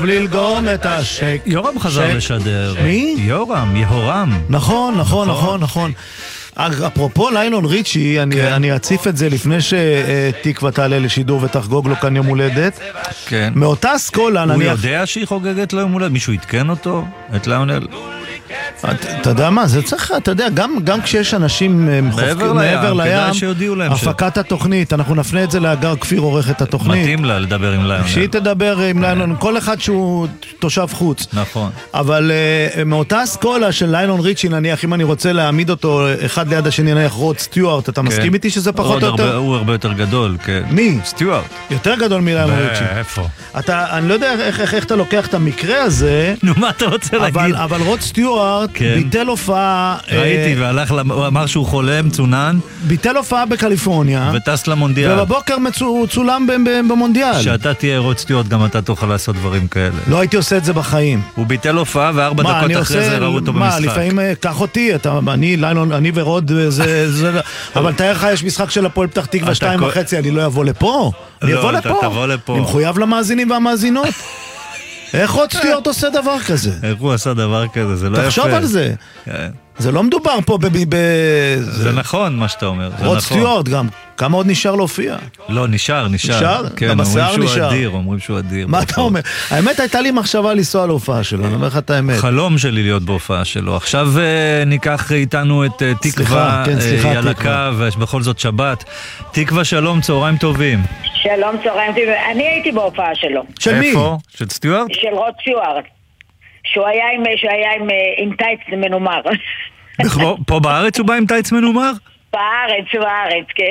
ללגום את השק. יורם חזר לשדר. מי? יהורם. נכון. אפרופו ליילון ריצ'י, אני אציף את זה לפני שתקווה תעלה לשידור ותחגוג לו כאן יום הולדת. כן. מאותה אסכולה, הוא יודע שהיא חוגגת לו יום הולדת? מישהו התקן אותו? את ליונל? אתה יודע מה, זה צריך, אתה יודע, גם כשיש אנשים מעבר לים, הפקת התוכנית, אנחנו נפנה את זה לאגר כפיר עורך את התוכנית. מתאים לה לדבר עם ליונל. שהיא תדבר עם ליילון, כל אחד שהוא תושב חוץ. נכון. אבל מאותה אסכולה של ליילון ריצ'י, נניח, אם אני רוצה להעמיד אותו אחד ליד השני, נניח רוד סטיוארט, אתה מסכים איתי שזה פחות או יותר? הוא הרבה יותר גדול, כן. מי? סטיוארט. יותר גדול מליילון ריצ'י. איפה? אני לא יודע איך אתה לוקח את המקרה הזה. נו, מה אתה רוצה להגיד? אבל רוד סטיוארט ביטל הופעה... ראיתי, הוא אמר שהוא חולה, מצונן. ביטל הופעה בקליפורניה. וטס למונדיאל. ובבוקר צולם במונדיאל. שאתה תהיה רוד סטיוארט, גם אתה תוכל לעשות דברים כאלה. לא הייתי עושה את זה בחיים. הוא ביטל הופעה, ו4 דקות אחרי זה ראו אותו במשחק. לפעמים, קח אותי, אני ורוד, אבל תאר לך, יש משחק של הפועל פתח תקווה 2.5, אני לא אבוא לפה. אני אבוא לפה. אני מחויב למאזינים והמאזינות. איך רוד סטיוארט עושה דבר כזה? איך הוא עשה דבר כזה? זה לא יפה. תחשוב על זה. זה לא מדובר פה זה נכון מה שאתה אומר. רוד סטיוארט גם. כמה עוד נשאר להופיע? לא, נשאר. כן, אומרים שהוא אדיר. מה אתה אומר? האמת הייתה לי מחשבה לנסוע להופעה שלו, אני אומר לך את האמת. חלום שלי להיות בהופעה שלו. עכשיו ניקח איתנו את תקווה, ילקה, ובכל זאת שבת. תקווה, שלום, צהריים טובים. שלום, צהריים טובים. אני הייתי בהופעה שלו. של מי? איפה? של סטיוארט? של רוד סטיוארט. שהוא היה עם טייץ מנומר. פה בארץ הוא בא עם טייץ מנומר? בארץ, כן.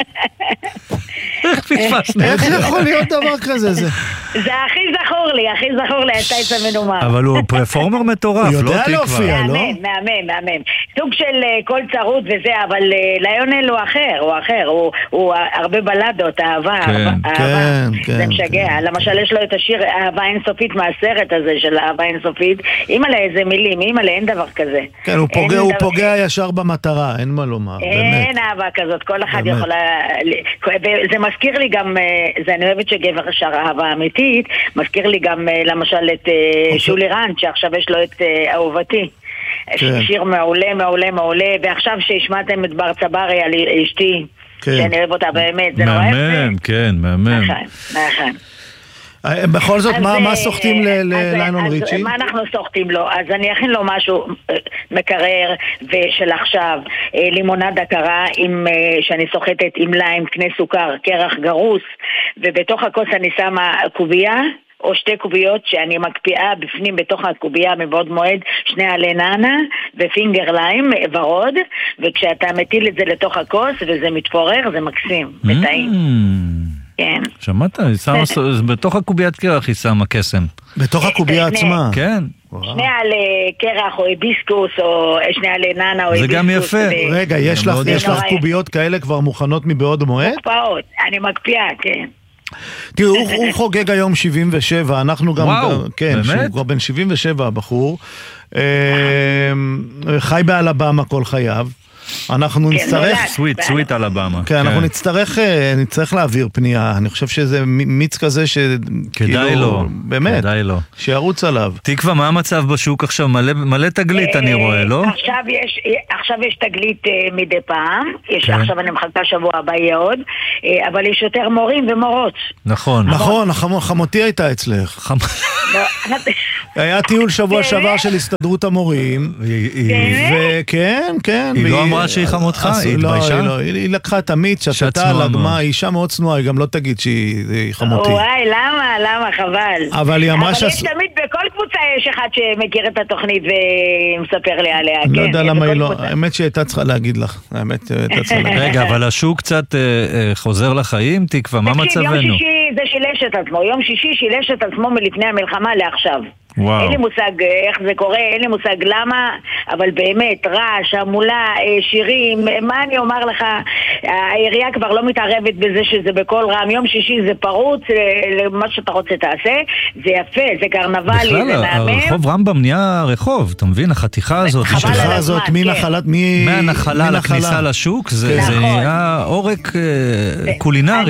איך יכול להיות דבר כזה? זה הכי זכור לי, הטייץ המנומר. אבל הוא פרפורמר מטורף, לא תקווה. הוא יודע להופיע, לא? מהמם. סוג של קול צרות וזה, אבל ליונל הוא אחר, הוא הרבה בלדות, אהבה. כן. זה משגע. למשל יש לו את השיר אהבה אינסופית מהסרט הזה של אהבה אינסופית. אימא'לה איזה מילים, אימא'לה אין דבר כזה. כן, הוא פוגע ישר במטרה, אין מה לומר. אין אהבה כזאת, כל אחד יכולה... זה מזכיר לי גם, אני אוהבת שגבר שר אהבה אמיתית, מזכיר לי גם למשל את שולי רנד, שעכשיו יש לו את אהובתי. שיר מעולה, ועכשיו שהשמעתם את בר צברי על אשתי, שאני אוהב אותה באמת, זה נורא יפה. כן, מהמם. נכון. בכל זאת, מה סוחטים ליילון ריצ'י? מה אנחנו סוחטים לו? אז אני אכין לו משהו מקרר ושל עכשיו, לימונדה קרה שאני סוחטת עם ליים, קנה סוכר, קרח גרוס, ובתוך הכוס אני שמה קובייה או 2 קוביות שאני מקפיאה בפנים בתוך הקובייה מבעוד מועד 2 עלי נענה ופינגר ליים ורוד, וכשאתה מטיל את זה לתוך הכוס וזה מתפורר, זה מקסים, בטעים. כן. שמעת? בתוך הקוביית קרח היא שמה קסם. בתוך הקובייה עצמה? כן. 2 עלי קרח או היביסקוס או 2 עלי נענה או היביסקוס. זה גם יפה. רגע, יש לך קוביות כאלה כבר מוכנות מבעוד מועד? מוקפאות, אני מקפיאה, כן. תראו, הוא חוגג היום 77, אנחנו גם... וואו, כן, שהוא כבר בן 77 הבחור. חי באלבמה כל חייו. אנחנו נצטרך... סוויט אלבמה. כן, אנחנו נצטרך להעביר פנייה. אני חושב שזה מיץ כזה כדאי לו. באמת. כדאי לו. שירוץ עליו. תקווה, מה המצב בשוק עכשיו? מלא תגלית אני רואה, לא? עכשיו יש תגלית מדי פעם. עכשיו אני מחכה שבוע הבא יהיה עוד. אבל יש יותר מורים ומורות. נכון. נכון, חמותי הייתה אצלך. היה טיול שבוע שעבר של הסתדרות המורים. וכן, כן. היא לא אמרה שהיא חמותך, היא התביישה? לא, היא לקחה את המיץ, שתתה על הגמה, היא אישה מאוד צנועה, היא גם לא תגיד שהיא חמותי. וואי, למה, חבל. אבל היא אמרה אבל יש תמיד, בכל קבוצה יש אחד שמכיר את התוכנית ומספר לי עליה. אני לא יודע למה היא לא, האמת שהיא הייתה צריכה להגיד לך. רגע, אבל השוק קצת חוזר לחיים, תקווה, מה מצבנו? יום שישי זה שילש את עצמו, יום שישי שילש את עצמו מלפני המלחמה לעכשיו. אין לי מושג איך זה קורה, אין לי מושג למה, אבל באמת, רעש, המולה, שירים, מה אני אומר לך, העירייה כבר לא מתערבת בזה שזה בכל רם, יום שישי זה פרוץ, מה שאתה רוצה תעשה, זה יפה, זה קרנבלי, זה מהמם. רחוב רמב"ם נהיה רחוב, אתה מבין, החתיכה הזאת, מהנחלה לכניסה לשוק, זה נהיה עורק קולינרי.